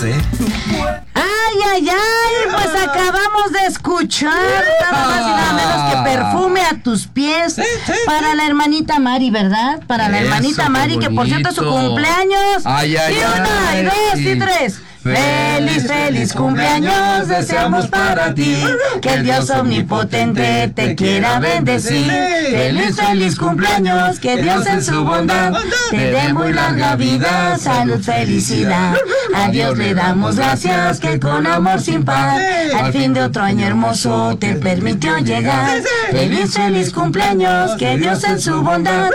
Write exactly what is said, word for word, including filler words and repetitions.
¿eh? Ay, ay, ay, pues acabamos de escuchar nada más y nada menos que Perfume a tus pies para la hermanita Mari, ¿verdad? Para la Eso, hermanita qué Mari, que por cierto es su bonito. cumpleaños. Ay, ay, y una, ay. y dos, y tres. Feliz, feliz cumpleaños deseamos para ti, que el Dios omnipotente te quiera bendecir. Feliz, feliz cumpleaños, que Dios en su bondad te dé muy larga vida, salud, felicidad. A Dios le damos gracias que con amor sin par, al fin de otro año hermoso te permitió llegar. Feliz, feliz cumpleaños, que Dios en su bondad